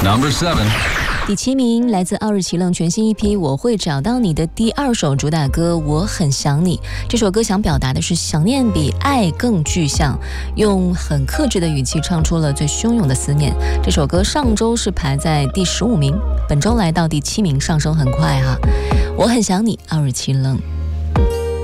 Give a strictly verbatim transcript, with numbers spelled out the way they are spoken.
Number seven。 第七名来自奥日奇楞全新一批《我会找到你》的第二首主打歌《我很想你》。这首歌想表达的是想念比爱更具象，用很克制的语气唱出了最汹涌的思念。这首歌上周是排在第十五名，本周来到第七名，上升很快哈。我很想你，奥日奇楞。